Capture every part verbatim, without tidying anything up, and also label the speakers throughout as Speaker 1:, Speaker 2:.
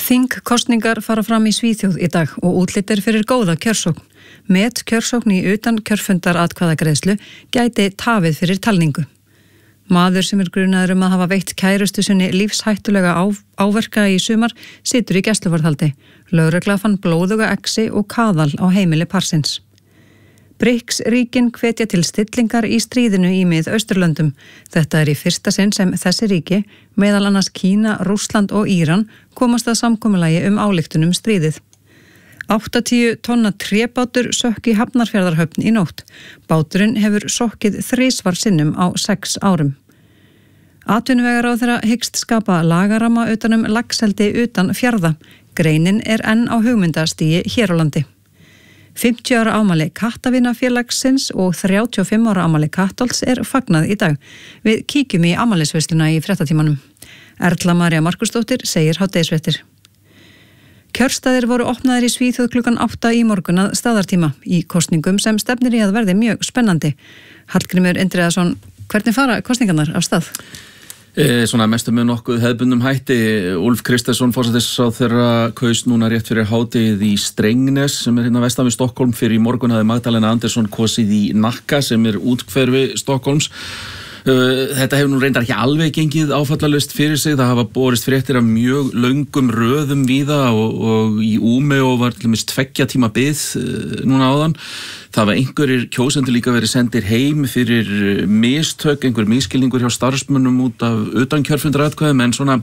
Speaker 1: Þingkosningar fara fram í Svíþjóð í dag og útlit er fyrir góða kjörsókn. Met kjörsókn í utan kjörfundar atkvæðagreiðslu gæti tafið fyrir talningu. Maður sem er grunaður um að hafa veitt kærustu sinni lífshættulega á, áverka í sumar situr í gæsluvarðhaldi. Lögregla fann blóðuga exi og kaðal á heimili parsins. BRICS-ríkin hvetja til stillingar í stríðinu í Mið-Austurlöndum. Þetta er í fyrsta sinn sem þessi ríki, meðal annars Kína, Rússland og Íran, komast að samkomulagi um ályktunum stríðið. áttatíu tonna trébátur sökk í Hafnarfjarðarhöfn í nótt. Báturinn hefur sokkið þrisvar sinnum á sex árum. Atvinnuvegaráðherra hyggst skapa lagaramma utanum laxeldi utan fjarða. Greinin er enn á hugmyndastigi hér á landi. fimmtíu ára ámæli Kattavinafélagsins og þrjátíu og fimm ára ámæli Kattholts er fagnað í dag. Við kíkjum í afmælisveisluna í fréttatímanum. Erla María Markusdóttir segir hádegisfréttir. Kjörstaðir voru opnaðir í Svíþjóð klukkan átta í morgun að staðartíma í kosningum sem stefnir í að verði mjög spennandi. Hallgrímur Indriðason, hvernig fara kosningarnar af stað?
Speaker 2: E, svona mestu með nokkuð hefðbundum hætti. Úlf Kristersson forsætisráðherra kaus núna rétt fyrir hádegið í Strängnäs sem er hérna vestan við Stokkólm. Fyrir í morgun hafði Magdalena Andersson kosið í Nacka sem er útkverfi Stokkólms. Þetta hefur nú reyndar ekki alveg gengið áfallalaust fyrir sig. Það hafa borist fréttir af mjög löngum röðum víða og, og í Umeå var til dæmis tveggja tíma bið núna áðan. Það var einhverjir kjósendur líka verið sendir heim fyrir mistök, einhver miskilningur hjá starfsmönnum út af utankjörfundaratkvæðum, en svona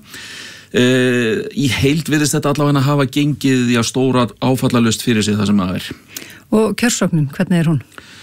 Speaker 2: e, í heild virðist þetta allavega hafa gengið í að stóra áfallalaust fyrir sig það sem það er.
Speaker 1: Og kjörsóknin, hvernig er hún?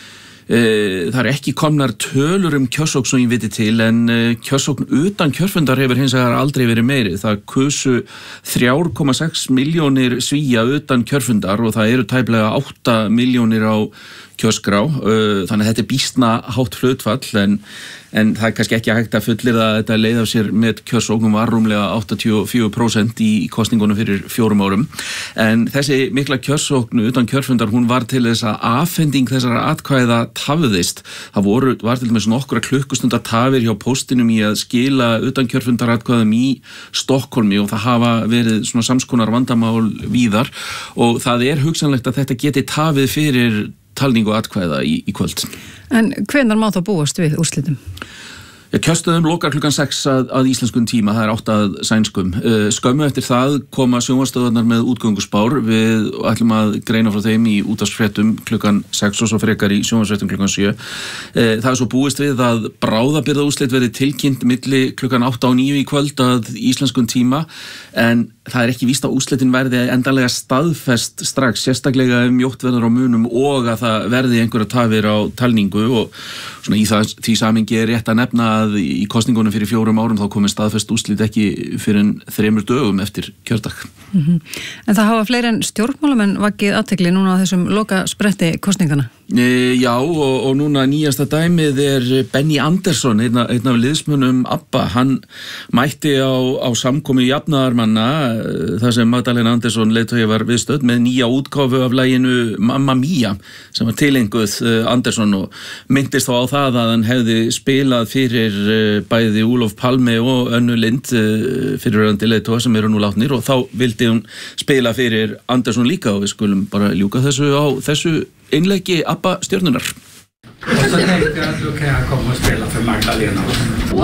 Speaker 2: Það er ekki komnar tölur um kjörsókn sem ég viti til, en kjörsókn utan kjörfundar hefur hins vegar aldrei verið meiri. Það kusu þrjú komma sex milljónir Svía utan kjörfundar og það eru tæplega átta milljónir á kjörskrá, þannig að þetta er býsna hátt hlutfall, en, en það er kannski ekki hægt að fullyrða að þetta leið af sér með kjörsóknum var rúmlega áttatíu og fjögur prósent í kosningunum fyrir fjórum árum. En þessi mikla kjörsókn utan kjörfundar, hún var til þess að afhending þessara atkvæða tafðist. Það voru, var til dæmis nokkura klukkustundar tafir hjá póstinum í að skila utan kjörfundaratkvæðum í Stokkhólmi og það hafa verið svona samskonar vandamál víðar og það er hugsanlegt að þetta geti tafið fyrir talningu atkvæða í, í kvöld.
Speaker 1: En hvenær má þá búast við úrslitum?
Speaker 2: Kjörstöðum lokar klukkan sex að, að íslenskum tíma, það er átta að sænskum. Skömmu eftir það koma sjónvarpsstöðvarnar með útgönguspár. Við ætlum að greina frá þeim í útvarpsfréttum klukkan sex og svo frekar í sjónvarpsfréttum klukkan sjö. Það er svo búist við að bráðabirgðaúrslit verði tilkynnt milli klukkan átta og níu í kvöld að íslenskum tíma, en það er ekki víst að úrslitin verði endanlega staðfest strax, sérstaklega ef mjótt verður á munum og að það verði einhverja tafir á talningu og svona í það, því samhengi er rétt að nefna að í kosningunum fyrir fjórum árum þá komið staðfest úrslit ekki fyrir en þremur dögum eftir kjördag.
Speaker 1: Mm-hmm. En það hafa fleiri en stjórnmálamenn vakið athygli núna á þessum loka spretti kosningana?
Speaker 2: E, já, og, og núna nýjasta dæmið er Benny Andersson, einn af, einn af liðsmönnum ABBA. Hann mætti á, á samkomu jafnaðarmanna þar sem Magdalena Andersson leiðtogi var viðstödd með nýja útgáfu af laginu Mamma Mia sem var tilenguð Andersson og myndist þá á það að hann hefði spilað fyrir bæði Úlof Palme og Önnu Lind fyrirverandi leiðtoga sem eru nú látnir og þá vildi hún spila fyrir Andersson líka og við skulum bara ljúka þessu á þessu innleggi ABBA stjörnunar.
Speaker 3: Och så tänkte jag att då kan jag komma och spela för Magdalena.